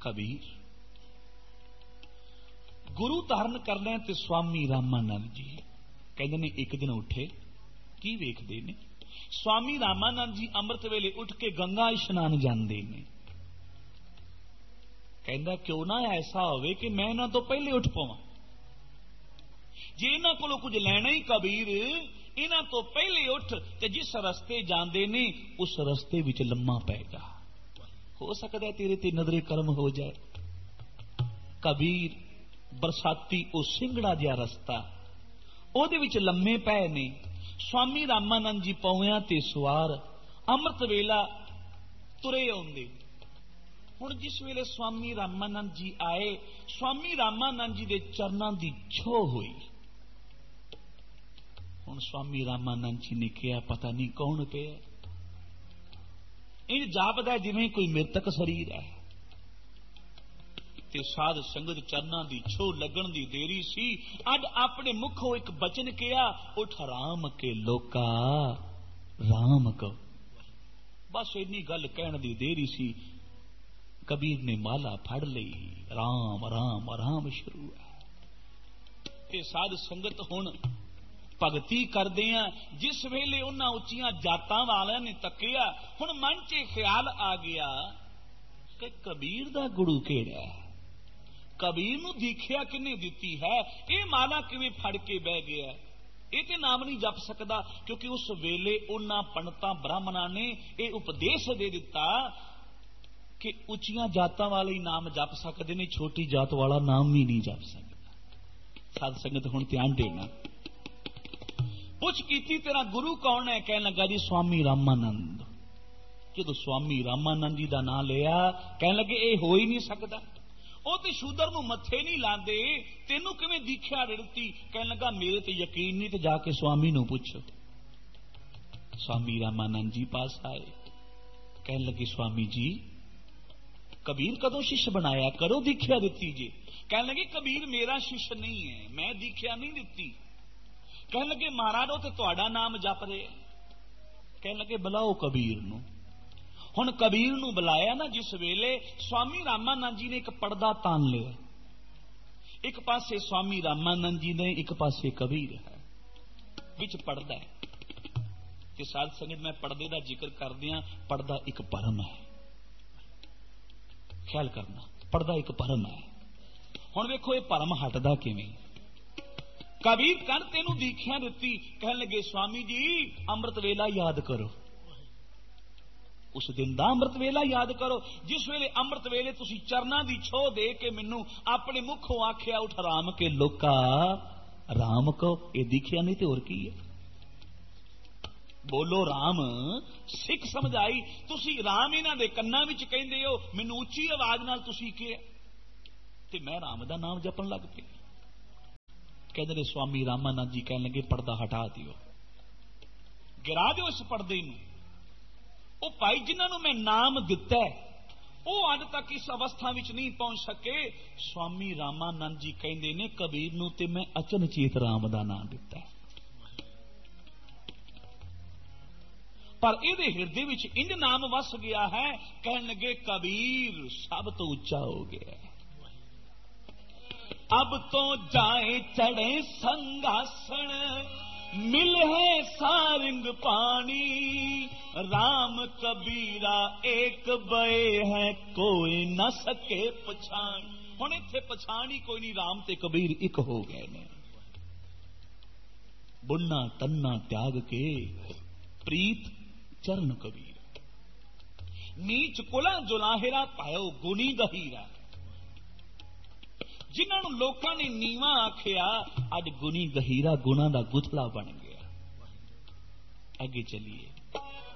कबीर गुरु धारण करना ते स्वामी रामानंद जी कहते ने एक दिन उठे की वेखते ने स्वामी रामानंद जी अमृत वेले उठ के गंगा इशनान जाते ने कहता क्यों ना ऐसा होवे कि मैं इन्हां तो पहले उठ पावां जे इन्हां कोलों कुछ लैना ही कबीर इन्हां तो पहले उठ ते जिस रस्ते जाते ने उस रस्ते विच लम्मा पै जा हो सकता है तेरे ते नजरे करम हो जाए। कबीर बरसाती ओ सिंगड़ा जिहा रस्ता ओदे विच लम्मे पै ने स्वामी रामानंद जी पौवियां ते सवार अमृत वेला तुरे आउंदे। हुण जिस वेले स्वामी रामानंद जी आए स्वामी रामानंद जी दे चरनां दी छो हुई। हुण स्वामी रामानंद जी ने कहा पता नहीं कौन पे इंज जापदा जिवें कोई मृतक शरीर है ते साध संगत चरनां दी छो लगन दी देरी सी अज अपने मुखों एक बचन किया उठ राम के लोका राम को बस इन्नी गल कहण दी देरी सी कबीर ने माला फड़ ली राम राम राम शुरू है ते साध संगत हुण भगती करदे आ जिस वेले उन्हां उच्चियां जातां वालियां ने तकिया हुण मन च ख्याल आ गया कि कबीर दा गुरु किहड़ा है कबीर नूं दीखिया किने दिती है ये माला किवें फड़ के बह गया ये ते नाम नहीं जप सकदा क्योंकि उस वेले उन्हां पंडितां ब्राह्मणां ने ये उपदेश दे दिता कि उच्चियां जातां वाले ही नाम जप सकदे ने छोटी जात वाला नाम भी नहीं जप सकदा। साध संगत हुण ध्यान देना पुछ कीती तेरा गुरु कौन है कहने लगा जी स्वामी रामानंद जो स्वामी रामानंद जी का नाम लिया कहने लगे ये हो ही नहीं सकता वो तो शूदर नूं मत्थे नहीं लांदे तेनू किवें दीख्या दित्ती कहने लगा मेरे ते यकीन नहीं तो जाके स्वामी नूं पुछो। स्वामी रामानंद जी पास आए कहने लगे स्वामी जी कबीर कदों शिष्य बनाया करो दीख्या दित्ती जी कहने लगे कबीर मेरा शिष्य नहीं है मैं दीख्या नहीं दित्ती। कहने लगे महाराज वो तो तुहाडा नाम जप रहे कहने लगे बुलाओ कबीर नूं। हुण कबीर नूं बुलाया ना जिस वेले स्वामी रामानंद जी ने एक पर्दा तान लिया एक पासे स्वामी रामानंद जी ने एक पासे कबीर है विच पर्दा है कि साध संगत मैं पर्दे का जिक्र कर दिया पर्दा एक भरम है ख्याल करना पर्दा एक भरम है। हुण वेखो ये भरम हटदा किवें कबीर कण तेनू दीख्या दित्ती कहने लगे स्वामी जी अमृत वेला याद करो उस दिन दा अमृत वेला याद करो जिस वेले अमृत वेले तुसी चरना दी छो दे के मैनू अपने मुखों आख्या उठ राम के लोका राम को ये दीख्या नहीं तो होर की है बोलो राम सिख समझ आई तुसी राम इन्हां दे कन्नां विच कहिंदे हो मैनू उच्ची आवाज नाल तुसी कहा ते मैं राम दा नाम जपन लग पे कहते स्वामी रामानंद जी कहने लगे पर्दा हटा दियो गिरा दो इस पर्दे नूं भाई जिन्होंने मैं नाम दिता वो अज तक इस अवस्था विच नहीं पहुंच सके। स्वामी रामानंद जी कहते ने कबीर नूं ते मैं अचनचेत राम दा नाम दिता पर इहदे हिरदे विच इंज नाम वस गया है कहने लगे कबीर सब तो उच्चा हो गया अब तो जाए चढ़े संगासन मिल है सारंग पानी राम कबीरा एक बए है कोई न सके पछाण। हुण इत्थे पछाण ही कोई नहीं राम ते कबीर एक हो गए ने बुन्ना तन्ना त्याग के प्रीत चरण कबीर नीच कुला जुलाहिरा पायो गुनी गहीरा जिन्होंने लोगों ने नीवा आखिया अज गुनी गहीरा गुना का गुथला बन गया। अगे चलिए